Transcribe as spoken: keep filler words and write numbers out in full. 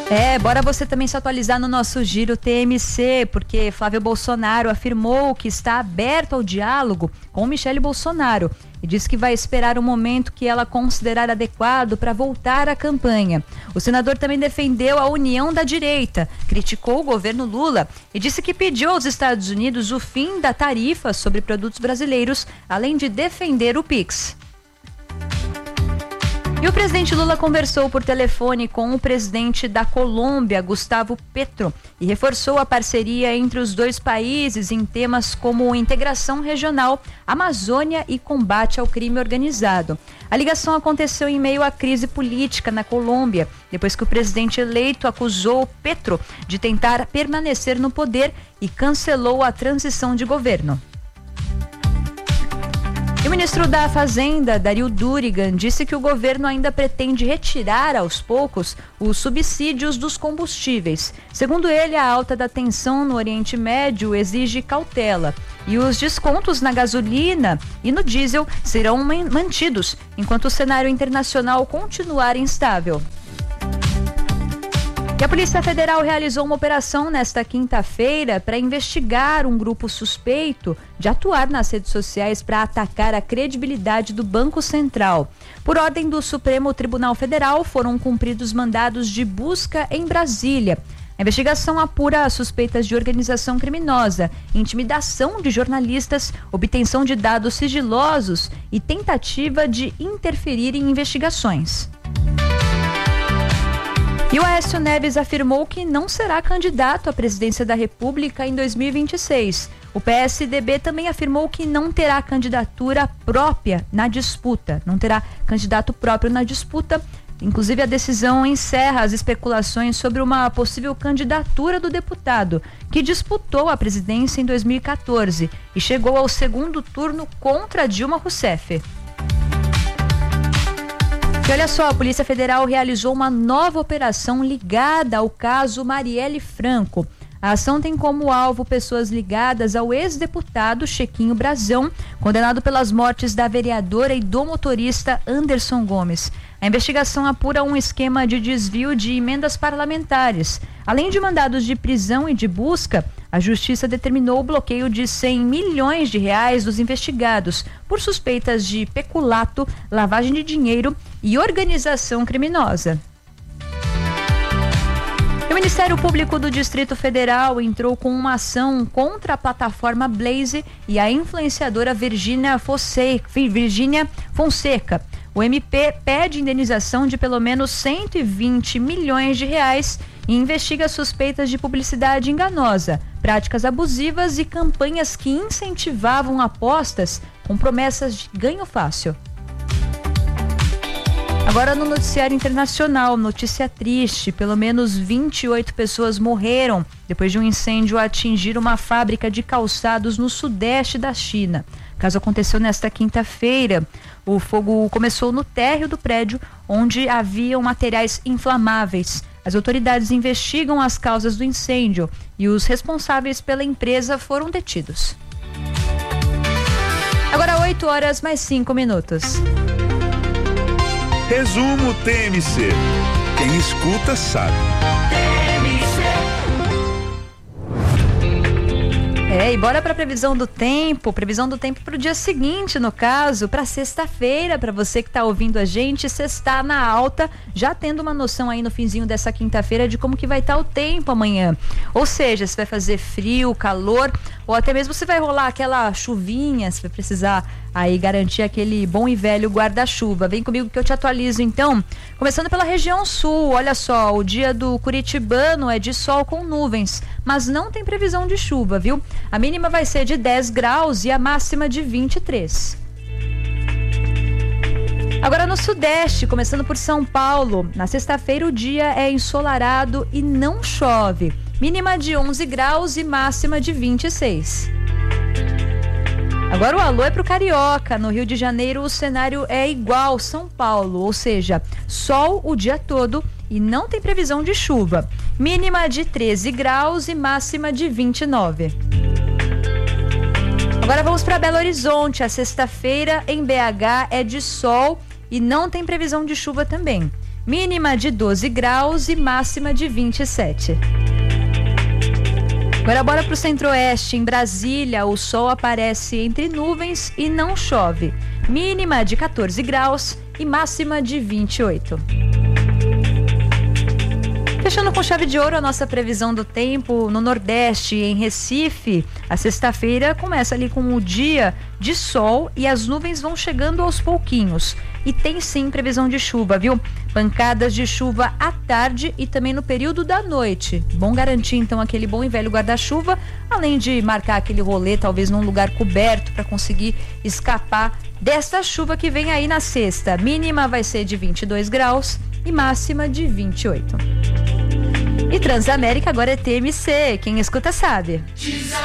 É, bora você também se atualizar no nosso Giro T M C, porque Flávio Bolsonaro afirmou que está aberto ao diálogo com Michele Bolsonaro e disse que vai esperar o momento que ela considerar adequado para voltar à campanha. O senador também defendeu a união da direita, criticou o governo Lula e disse que pediu aos Estados Unidos o fim da tarifa sobre produtos brasileiros, além de defender o Pix. E o presidente Lula conversou por telefone com o presidente da Colômbia, Gustavo Petro, e reforçou a parceria entre os dois países em temas como integração regional, Amazônia e combate ao crime organizado. A ligação aconteceu em meio à crise política na Colômbia, depois que o presidente eleito acusou Petro de tentar permanecer no poder e cancelou a transição de governo. E o ministro da Fazenda, Dario Durigan, disse que o governo ainda pretende retirar aos poucos os subsídios dos combustíveis. Segundo ele, a alta da tensão no Oriente Médio exige cautela e os descontos na gasolina e no diesel serão mantidos enquanto o cenário internacional continuar instável. E a Polícia Federal realizou uma operação nesta quinta-feira para investigar um grupo suspeito de atuar nas redes sociais para atacar a credibilidade do Banco Central. Por ordem do Supremo Tribunal Federal, foram cumpridos mandados de busca em Brasília. A investigação apura suspeitas de organização criminosa, intimidação de jornalistas, obtenção de dados sigilosos e tentativa de interferir em investigações. E o Aécio Neves afirmou que não será candidato à presidência da República em dois mil e vinte e seis. O P S D B também afirmou que não terá candidatura própria na disputa, não terá candidato próprio na disputa. Inclusive, a decisão encerra as especulações sobre uma possível candidatura do deputado, que disputou a presidência em dois mil e quatorze e chegou ao segundo turno contra Dilma Rousseff. E olha só, a Polícia Federal realizou uma nova operação ligada ao caso Marielle Franco. A ação tem como alvo pessoas ligadas ao ex-deputado Chequinho Brazão, condenado pelas mortes da vereadora e do motorista Anderson Gomes. A investigação apura um esquema de desvio de emendas parlamentares. Além de mandados de prisão e de busca, a Justiça determinou o bloqueio de cem milhões de reais dos investigados por suspeitas de peculato, lavagem de dinheiro e organização criminosa. O Ministério Público do Distrito Federal entrou com uma ação contra a plataforma Blaze e a influenciadora Virgínia Fonseca. O M P pede indenização de pelo menos cento e vinte milhões de reais e investiga suspeitas de publicidade enganosa, práticas abusivas e campanhas que incentivavam apostas com promessas de ganho fácil. Agora no noticiário internacional, notícia triste, pelo menos vinte e oito pessoas morreram depois de um incêndio atingir uma fábrica de calçados no sudeste da China. O caso aconteceu nesta quinta-feira. O fogo começou no térreo do prédio, onde haviam materiais inflamáveis. As autoridades investigam as causas do incêndio e os responsáveis pela empresa foram detidos. Agora oito horas mais cinco minutos. Resumo T M C. Quem escuta sabe. É, e bora para a previsão do tempo, previsão do tempo para o dia seguinte, no caso, para sexta-feira, para você que está ouvindo a gente, sexta na alta, já tendo uma noção aí no finzinho dessa quinta-feira de como que vai estar o tempo amanhã. Ou seja, se vai fazer frio, calor, ou até mesmo se vai rolar aquela chuvinha, se vai precisar aí garantir aquele bom e velho guarda-chuva. Vem comigo que eu te atualizo então. Começando pela região sul, olha só, o dia do curitibano é de sol com nuvens, mas não tem previsão de chuva, viu? A mínima vai ser de dez graus e a máxima de vinte e três. Agora no sudeste, começando por São Paulo, na sexta-feira o dia é ensolarado e não chove. Mínima de onze graus e máxima de vinte e seis. Agora o alô é pro Carioca. No Rio de Janeiro o cenário é igual São Paulo, ou seja, sol o dia todo e não tem previsão de chuva. Mínima de treze graus e máxima de vinte e nove. Agora vamos para Belo Horizonte. A sexta-feira em B H é de sol e não tem previsão de chuva também. mínima de doze graus e máxima de vinte e sete. Agora bora para o centro-oeste. Em Brasília, o sol aparece entre nuvens e não chove. Mínima de quatorze graus e máxima de vinte e oito. Fechando com chave de ouro a nossa previsão do tempo no Nordeste, em Recife, a sexta-feira começa ali com o dia de sol e as nuvens vão chegando aos pouquinhos. E tem sim previsão de chuva, viu? Pancadas de chuva à tarde e também no período da noite. Bom garantir então aquele bom e velho guarda-chuva, além de marcar aquele rolê talvez num lugar coberto para conseguir escapar desta chuva que vem aí na sexta. Mínima vai ser de vinte e dois graus e máxima de vinte e oito. E Transamérica agora é T M C, quem escuta sabe.